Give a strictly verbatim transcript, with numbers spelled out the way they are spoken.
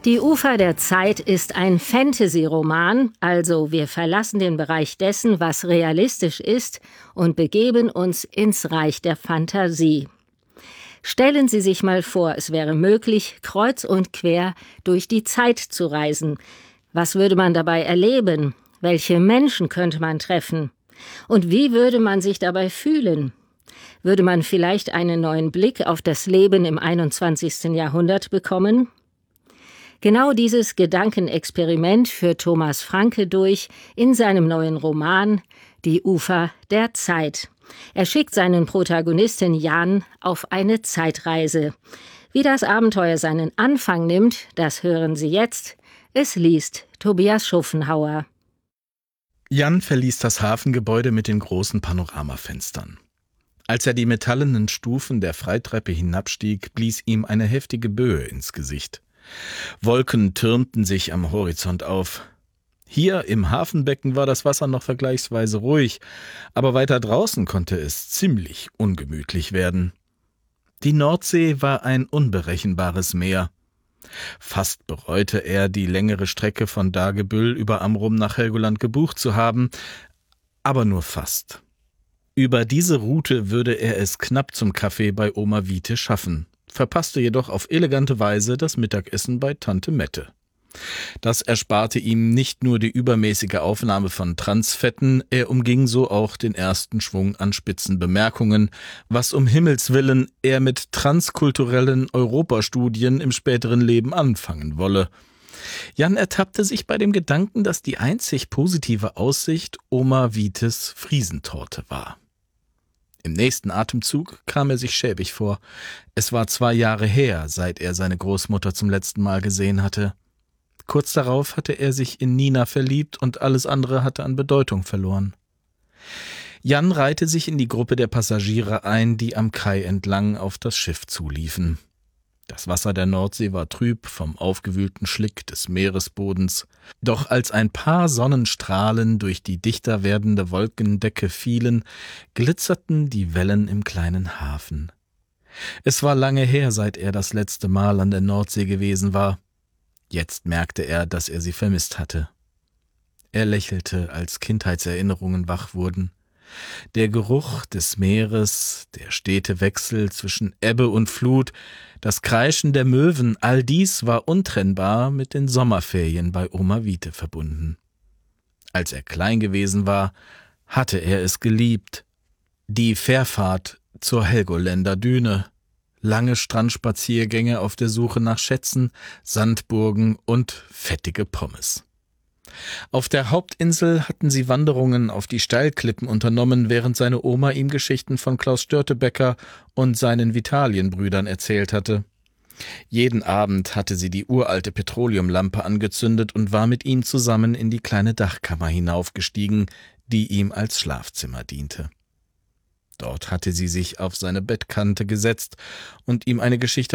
Die Ufer der Zeit ist ein Fantasy-Roman, also wir verlassen den Bereich dessen, was realistisch ist, und begeben uns ins Reich der Fantasie. Stellen Sie sich mal vor, es wäre möglich, kreuz und quer durch die Zeit zu reisen. Was würde man dabei erleben? Welche Menschen könnte man treffen? Und wie würde man sich dabei fühlen? Würde man vielleicht einen neuen Blick auf das Leben im einundzwanzigsten Jahrhundert bekommen? Genau dieses Gedankenexperiment führt Thomas Franke durch in seinem neuen Roman »Die Ufer der Zeit«. Er schickt seinen Protagonisten Jan auf eine Zeitreise. Wie das Abenteuer seinen Anfang nimmt, das hören Sie jetzt. Es liest Tobias Schufenhauer. Jan verließ das Hafengebäude mit den großen Panoramafenstern. Als er die metallenen Stufen der Freitreppe hinabstieg, blies ihm eine heftige Böe ins Gesicht. Wolken türmten sich am Horizont auf. Hier im Hafenbecken war das Wasser noch vergleichsweise ruhig, aber weiter draußen konnte es ziemlich ungemütlich werden. Die Nordsee war ein unberechenbares Meer. Fast bereute er, die längere Strecke von Dagebüll über Amrum nach Helgoland gebucht zu haben, aber nur fast. Über diese Route würde er es knapp zum Café bei Oma Wiete schaffen, verpasste jedoch auf elegante Weise das Mittagessen bei Tante Mette. Das ersparte ihm nicht nur die übermäßige Aufnahme von Transfetten, er umging so auch den ersten Schwung an spitzen Bemerkungen, was um Himmels willen er mit transkulturellen Europastudien im späteren Leben anfangen wolle. Jan ertappte sich bei dem Gedanken, dass die einzig positive Aussicht Oma Wietes Friesentorte war. Im nächsten Atemzug kam er sich schäbig vor. Es war zwei Jahre her, seit er seine Großmutter zum letzten Mal gesehen hatte. Kurz darauf hatte er sich in Nina verliebt und alles andere hatte an Bedeutung verloren. Jan reihte sich in die Gruppe der Passagiere ein, die am Kai entlang auf das Schiff zuliefen. Das Wasser der Nordsee war trüb vom aufgewühlten Schlick des Meeresbodens, doch als ein paar Sonnenstrahlen durch die dichter werdende Wolkendecke fielen, glitzerten die Wellen im kleinen Hafen. Es war lange her, seit er das letzte Mal an der Nordsee gewesen war. Jetzt merkte er, dass er sie vermisst hatte. Er lächelte, als Kindheitserinnerungen wach wurden. Der Geruch des Meeres, der stete Wechsel zwischen Ebbe und Flut, das Kreischen der Möwen, all dies war untrennbar mit den Sommerferien bei Oma Wiete verbunden. Als er klein gewesen war, hatte er es geliebt. Die Fährfahrt zur Helgoländer Düne, lange Strandspaziergänge auf der Suche nach Schätzen, Sandburgen und fettige Pommes. Auf der Hauptinsel hatten sie Wanderungen auf die Steilklippen unternommen, während seine Oma ihm Geschichten von Klaus Störtebeker und seinen Vitalienbrüdern erzählt hatte. Jeden Abend hatte sie die uralte Petroleumlampe angezündet und war mit ihm zusammen in die kleine Dachkammer hinaufgestiegen, die ihm als Schlafzimmer diente. Dort hatte sie sich auf seine Bettkante gesetzt und ihm eine Geschichte